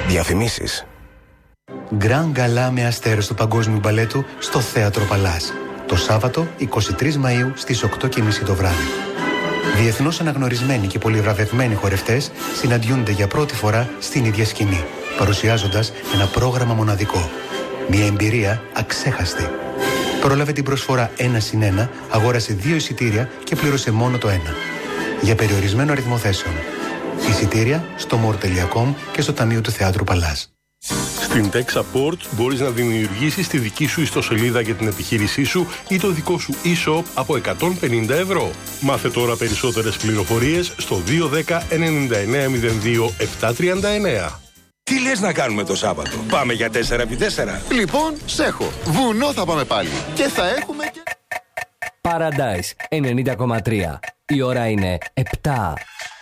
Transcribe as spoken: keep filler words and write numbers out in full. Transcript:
Διαφημίσεις. Γκραν γκαλά με αστέρες του Παγκόσμιου Μπαλέτου στο Θέατρο Παλάς. Το Σάββατο εικοστή τρίτη Μαΐου στις οκτώ και μισή το βράδυ. Διεθνώς αναγνωρισμένοι και πολυβραβευμένοι χορευτές συναντιούνται για πρώτη φορά στην ίδια σκηνή, παρουσιάζοντας ένα πρόγραμμα μοναδικό. Μια εμπειρία αξέχαστη. Πρόλαβε την προσφορά ένα συν ένα, αγόρασε δύο εισιτήρια και πλήρωσε μόνο το ένα. Για περιορισμένο αριθμό θέσεων. Εισιτήρια στο more τελεία com και στο Ταμείο του Θεάτρου Παλάς. Στην Tech Support μπορείς να δημιουργήσεις τη δική σου ιστοσελίδα για την επιχείρησή σου ή το δικό σου e-shop από εκατόν πενήντα ευρώ. Μάθε τώρα περισσότερες πληροφορίες στο δύο ένα μηδέν εννιά εννιά μηδέν δύο επτά τρία εννιά. Τι λες να κάνουμε το Σάββατο? Πάμε για τέσσερα επί τέσσερα. Λοιπόν, σέχω. Βουνό θα πάμε πάλι. Και θα έχουμε και... Paradise ενενήντα κόμμα τρία. Η ώρα είναι επτά.